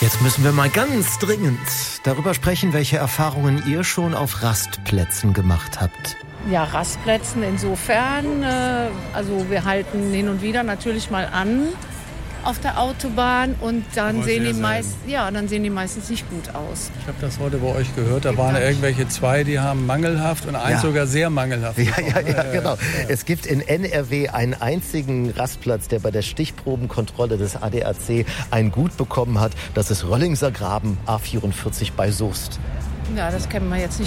Jetzt müssen wir mal ganz dringend darüber sprechen, welche Erfahrungen ihr schon auf Rastplätzen gemacht habt. Ja, Rastplätzen insofern, also wir halten hin und wieder natürlich mal an auf der Autobahn und dann sehen die meistens nicht gut aus. Ich habe das heute bei euch gehört, da waren irgendwelche zwei, die haben mangelhaft und eins sogar sehr mangelhaft. Ja, genau. Es gibt in NRW einen einzigen Rastplatz, der bei der Stichprobenkontrolle des ADAC ein Gut bekommen hat. Das ist Röllingser Graben A44 bei Soest. Ja, das kennen wir jetzt nicht.